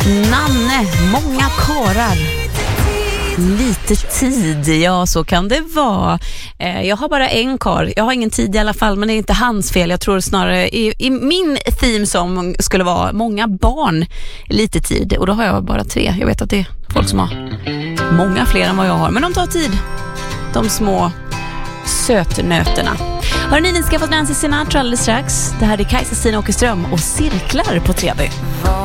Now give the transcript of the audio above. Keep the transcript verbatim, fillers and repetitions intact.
Nanne, många karar. Lite tid, ja så kan det vara. eh, Jag har bara en kar. Jag har ingen tid i alla fall, men det är inte hans fel. Jag tror snarare i, i min theme som skulle vara många barn, lite tid. Och då har jag bara tre. Jag vet att det är folk som har många fler än vad jag har, men de tar tid. De små sötnöterna. Hörrni, ni ska få Nancy Sinatra alldeles strax. Det här är Kajsa Stina Åkerström och Cirklar på T V.